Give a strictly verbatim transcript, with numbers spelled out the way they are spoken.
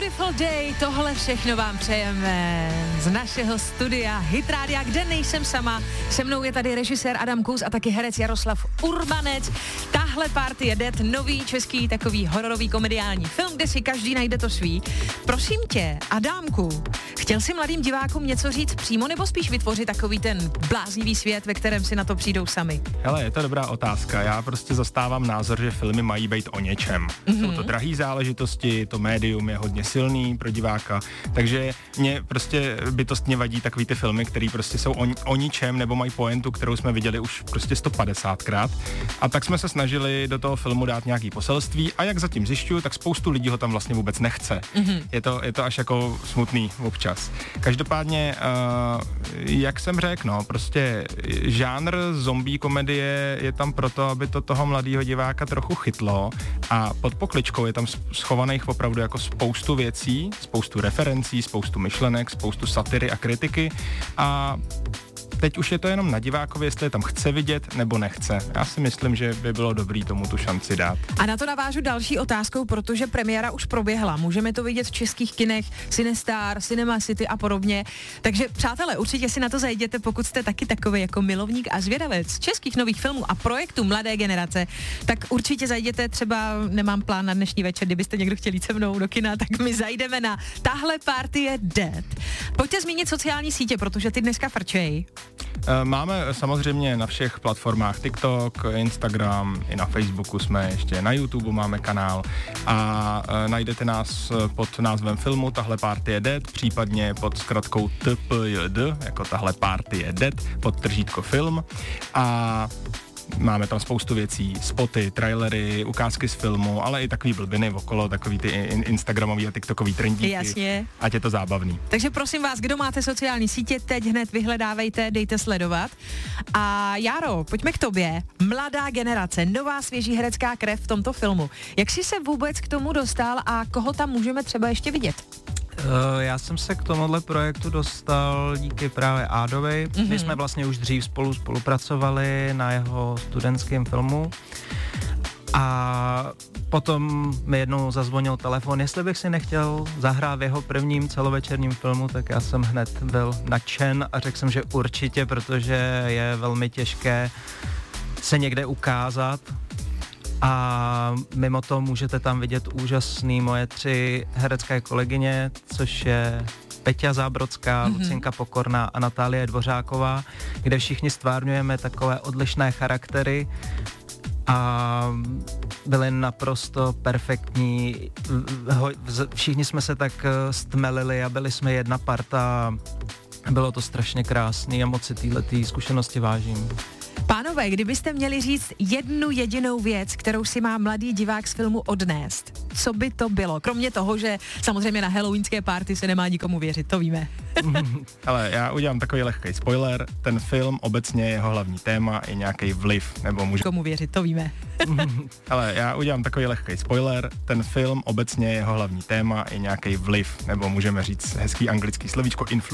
Beautiful day, tohle všechno vám přejeme z našeho studia Hit Rádia, kde nejsem sama. Se mnou je tady režisér Adam Kus a taky herec Jaroslav Urbanec. Tahle party je Dead, nový český takový hororový komediální film, kde si každý najde to svý. Prosím tě, Adámku, chtěl jsi mladým divákům něco říct přímo, nebo spíš vytvořit takový ten bláznivý svět, ve kterém si na to přijdou sami? Hele, je to dobrá otázka. Já prostě zastávám názor, že filmy mají být o něčem. Mm-hmm. Jsou to drahý záležitosti, to médium je hodně silný pro diváka, takže mě prostě bytostně vadí takový ty filmy, které prostě jsou o, o ničem nebo mají pointu, kterou jsme viděli už prostě sto padesátkrát. A tak jsme se snažili do toho filmu dát nějaký poselství a jak zatím zjišťuju, tak spoustu lidí ho tam vlastně vůbec nechce. Mm-hmm. Je to, je to až jako smutný občas. Každopádně, uh, jak jsem řekl, no, prostě žánr zombie komedie je tam proto, aby to toho mladého diváka trochu chytlo a pod pokličkou je tam schovaných opravdu jako spoustu věcí, spoustu referencí, spoustu myšlenek, spoustu satiry a kritiky a teď už je to jenom na divákovi, jestli je tam chce vidět nebo nechce. Já si myslím, že by bylo dobrý tomu tu šanci dát. A na to navážu další otázkou, protože premiéra už proběhla. Můžeme to vidět v českých kinech, Cinestar, Cinema City a podobně. Takže přátelé, určitě si na to zajděte, pokud jste taky takový jako milovník a zvědavec českých nových filmů a projektů mladé generace, tak určitě zajděte, třeba nemám plán na dnešní večer, kdybyste někdo chtěl jít se mnou do kina, tak my zajdeme na Tahle party je Dead. Pojďte zmínit sociální sítě, protože ty dneska frčej. Máme samozřejmě na všech platformách TikTok, Instagram, i na Facebooku jsme, ještě na YouTube máme kanál a najdete nás pod názvem filmu Tahle party je Dead, případně pod zkratkou T P J D, jako Tahle party je Dead, pod tržítko film a máme tam spoustu věcí, spoty, trailery, ukázky z filmu, ale i takový blbiny okolo, takový ty in- instagramový a tiktokový trendíky. Jasně. Ať je to zábavný. Takže prosím vás, kdo máte sociální sítě, teď hned vyhledávejte, dejte sledovat. A Járo, pojďme k tobě. Mladá generace, nová svěží herecká krev v tomto filmu. Jak jsi se vůbec k tomu dostal a koho tam můžeme třeba ještě vidět? Uh, já jsem se k tomuhle projektu dostal díky právě Ádovi. Mm-hmm. My jsme vlastně už dřív spolu spolupracovali na jeho studentském filmu a potom mi jednou zazvonil telefon, jestli bych si nechtěl zahrát v jeho prvním celovečerním filmu, tak já jsem hned byl nadšen a řekl jsem, že určitě, protože je velmi těžké se někde ukázat. A mimo to můžete tam vidět úžasný moje tři herecké kolegyně, což je Peťa Zábrodská, mm-hmm. Lucinka Pokorná a Natálie Dvořáková, kde všichni stvárňujeme takové odlišné charaktery a byli naprosto perfektní. Všichni jsme se tak stmelili a byli jsme jedna parta. Bylo to strašně krásný a moc si téhletý zkušenosti vážím. Pánové, kdybyste měli říct jednu jedinou věc, kterou si má mladý divák z filmu odnést, co by to bylo? Kromě toho, že samozřejmě na halloweenské party se nemá nikomu věřit, to víme. Ale já udělám takový lehký spoiler, ten film obecně jeho hlavní téma je nějaký vliv, nebo může... Komu věřit, to víme. Ale já udělám takový lehký spoiler, ten film obecně jeho hlavní téma je nějaký vliv, nebo můžeme říct hezký anglický slovíčko influence.